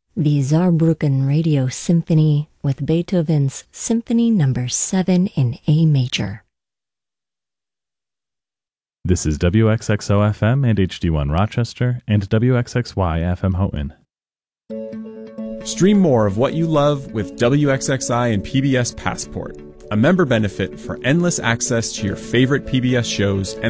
the Saarbrücken Radio Symphony with Beethoven's Symphony No. 7 in A major. This is WXXO-FM and HD1 Rochester and WXXY-FM Houghton. Stream more of what you love with WXXI and PBS Passport, a member benefit for endless access to your favorite PBS shows and